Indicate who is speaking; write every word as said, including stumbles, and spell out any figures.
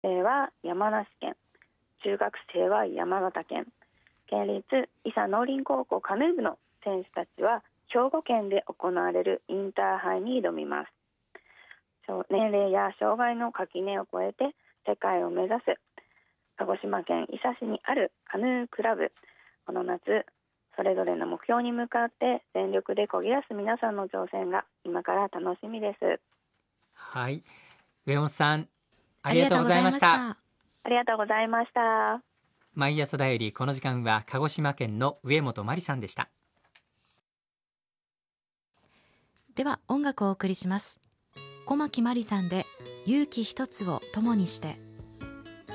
Speaker 1: 生は山梨県、中学生は山形県、県立伊佐農林高校カヌー部の選手たちは兵庫県で行われるインターハイに挑みます。年齢や障害の垣根を越えて世界を目指す鹿児島県伊佐市にあるカヌークラブ、この夏それぞれの目標に向かって全力で漕ぎ出す皆さんの挑戦が今から楽しみです。
Speaker 2: はい、上本さんありがとうございました。
Speaker 1: ありがとうございました。
Speaker 2: 毎朝だより、この時間は鹿児島県の上本真理さんでした。
Speaker 3: では音楽をお送りします。小牧真理さんで勇気一つを友にして。